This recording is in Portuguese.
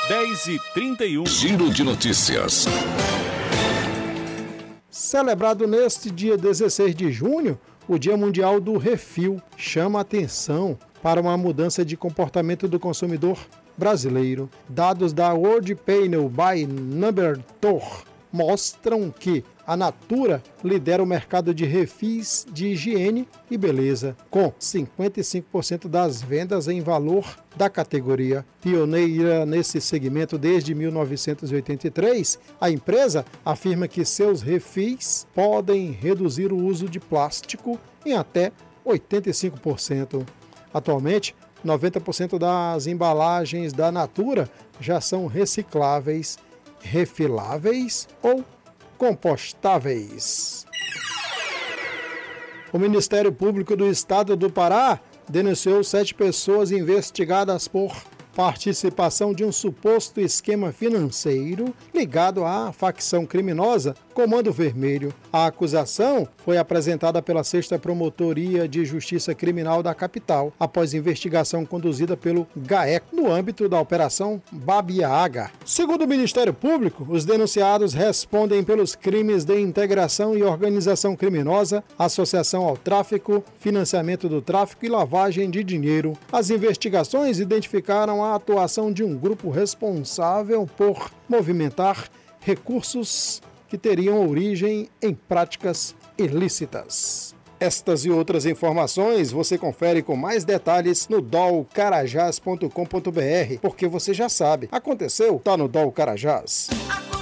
10h31. Giro de notícias. Celebrado neste dia 16 de junho, o Dia Mundial do Refil chama atenção para uma mudança de comportamento do consumidor brasileiro. Dados da World Panel by Number mostram que a Natura lidera o mercado de refis de higiene e beleza, com 55% das vendas em valor da categoria. Pioneira nesse segmento desde 1983, a empresa afirma que seus refis podem reduzir o uso de plástico em até 85%. Atualmente, 90% das embalagens da Natura já são recicláveis, refiláveis ou compostáveis. O Ministério Público do Estado do Pará denunciou 7 pessoas investigadas por participação de um suposto esquema financeiro ligado à facção criminosa Comando Vermelho. A acusação foi apresentada pela 6ª Promotoria de Justiça Criminal da capital, após investigação conduzida pelo GAECO, no âmbito da Operação Babiaga. Segundo o Ministério Público, os denunciados respondem pelos crimes de integração e organização criminosa, associação ao tráfico, financiamento do tráfico e lavagem de dinheiro. As investigações identificaram a atuação de um grupo responsável por movimentar recursos que teriam origem em práticas ilícitas. Estas e outras informações você confere com mais detalhes no dolcarajás.com.br, porque você já sabe, aconteceu, tá no Dol Carajás.